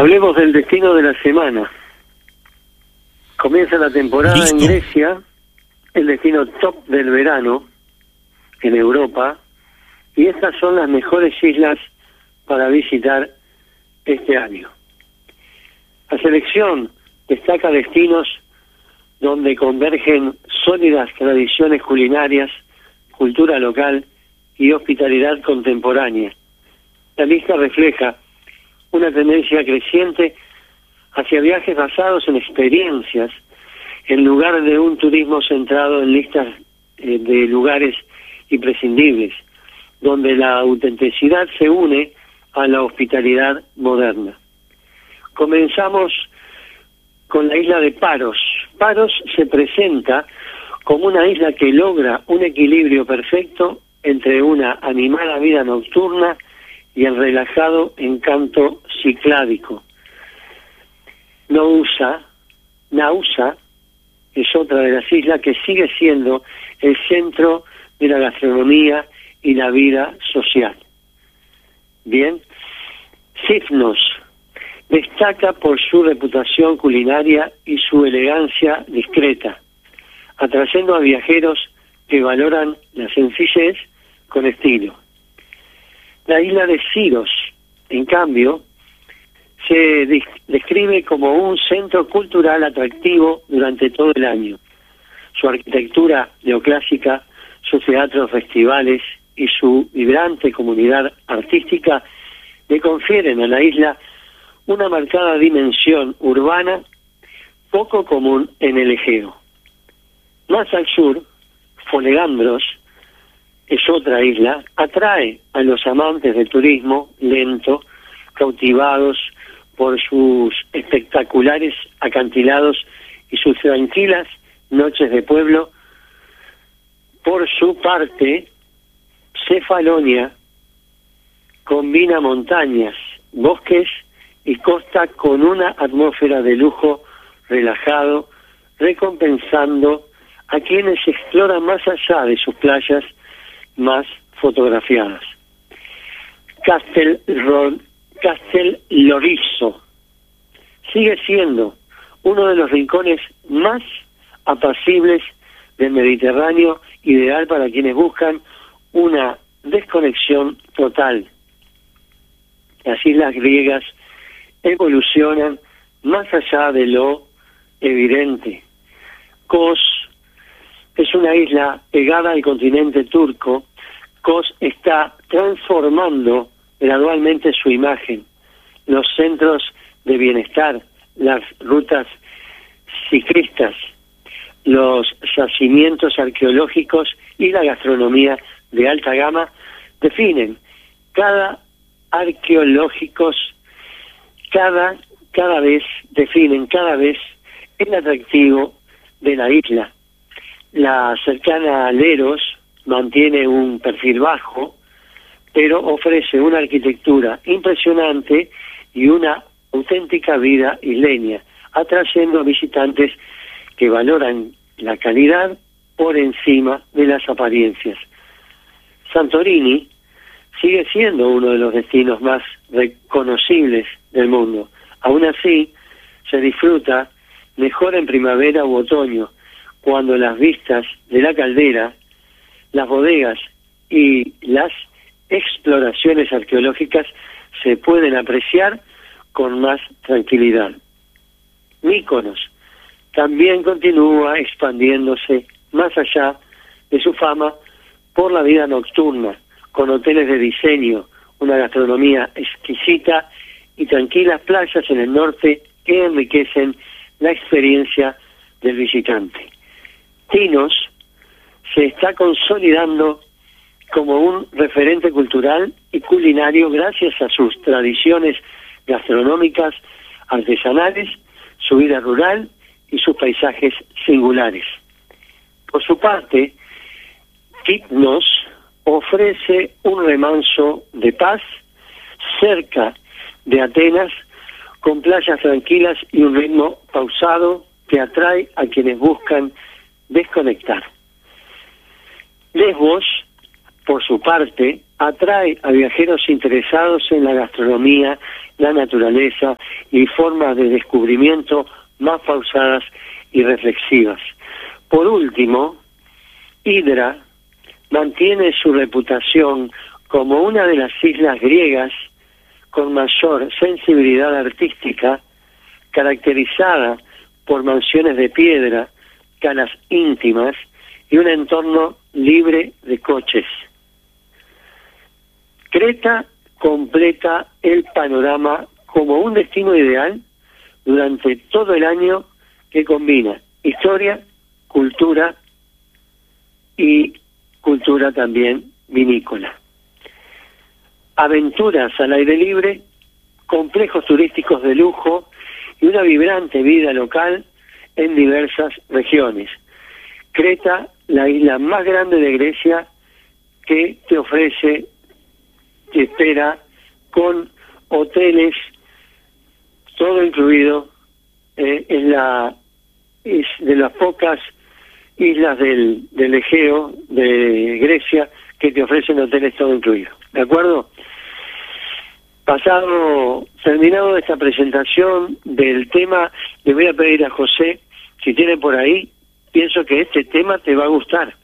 Hablemos del destino de la semana. Comienza la temporada. ¿Listo? En Grecia, el destino top del verano en Europa, y estas son las mejores islas para visitar este año. La selección destaca destinos donde convergen sólidas tradiciones culinarias, cultura local y hospitalidad contemporánea. La lista refleja una tendencia creciente hacia viajes basados en experiencias, en lugar de un turismo centrado en listas de lugares imprescindibles, donde la autenticidad se une a la hospitalidad moderna. Comenzamos con la isla de Paros. Paros se presenta como una isla que logra un equilibrio perfecto entre una animada vida nocturna y el relajado encanto cicládico. Naousa es otra de las islas que sigue siendo el centro de la gastronomía y la vida social. Bien, Sifnos destaca por su reputación culinaria y su elegancia discreta, atrayendo a viajeros que valoran la sencillez con estilo. La isla de Siros, en cambio, se describe como un centro cultural atractivo durante todo el año. Su arquitectura neoclásica, sus teatros, festivales y su vibrante comunidad artística le confieren a la isla una marcada dimensión urbana poco común en el Egeo. Más al sur, Folegandros es otra isla, atrae a los amantes del turismo lento, cautivados por sus espectaculares acantilados y sus tranquilas noches de pueblo. Por su parte, Cefalonia combina montañas, bosques y costa con una atmósfera de lujo relajado, recompensando a quienes exploran más allá de sus playas más fotografiadas. Castel Lorizo sigue siendo uno de los rincones más apacibles del Mediterráneo, ideal para quienes buscan una desconexión total. Las islas griegas evolucionan más allá de lo evidente. Kos es una isla pegada al continente turco. Kos está transformando gradualmente su imagen. Los centros de bienestar, las rutas ciclistas, los yacimientos arqueológicos y la gastronomía de alta gama definen cada vez el atractivo de la isla. La cercana Leros mantiene un perfil bajo, pero ofrece una arquitectura impresionante y una auténtica vida isleña, atrayendo a visitantes que valoran la calidad por encima de las apariencias. Santorini sigue siendo uno de los destinos más reconocibles del mundo. Aún así, se disfruta mejor en primavera u otoño, cuando las vistas de la caldera, las bodegas y las exploraciones arqueológicas se pueden apreciar con más tranquilidad. Mykonos también continúa expandiéndose más allá de su fama por la vida nocturna, con hoteles de diseño, una gastronomía exquisita y tranquilas playas en el norte que enriquecen la experiencia del visitante. Tinos se está consolidando como un referente cultural y culinario gracias a sus tradiciones gastronómicas, artesanales, su vida rural y sus paisajes singulares. Por su parte, Kitnos ofrece un remanso de paz cerca de Atenas, con playas tranquilas y un ritmo pausado que atrae a quienes buscan desconectar. Lesbos, por su parte, atrae a viajeros interesados en la gastronomía, la naturaleza y formas de descubrimiento más pausadas y reflexivas. Por último, Hydra mantiene su reputación como una de las islas griegas con mayor sensibilidad artística, caracterizada por mansiones de piedra, calas íntimas y un entorno libre de coches. Creta completa el panorama como un destino ideal durante todo el año que combina historia, cultura y cultura también vinícola. Aventuras al aire libre, complejos turísticos de lujo y una vibrante vida local en diversas regiones. Creta, la isla más grande de Grecia, que te ofrece, te espera con hoteles, todo incluido, es de las pocas islas del Egeo, de Grecia, que te ofrecen hoteles todo incluido. ¿De acuerdo? Terminado esta presentación del tema, le voy a pedir a José, si tiene por ahí, pienso que este tema te va a gustar.